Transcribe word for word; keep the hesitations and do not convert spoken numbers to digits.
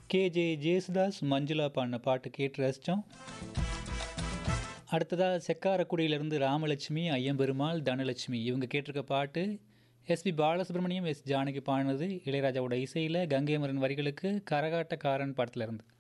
K J Yesudas Manjula பாடின பாட்டு கேட்டு ரசித்தோம். அடுத்ததாக செக்காரக்குடியிலிருந்து ராமலட்சுமி, ஐயம்பெருமாள், தனலட்சுமி இவங்க கேட்டிருக்க பாட்டு எஸ்பி பாலசுப்ரமணியம், எஸ் ஜானகி பாடினது. இளையராஜாவோட இசையில் கங்கை அமரன் வரிகளுக்கு கரகாட்டக்காரன் படத்துல இருந்து.